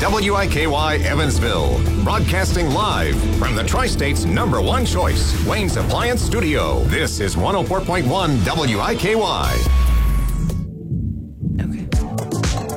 WIKY Evansville, broadcasting live from the Tri-State's #1 choice, Wayne's Appliance Studio. This is 104.1 WIKY.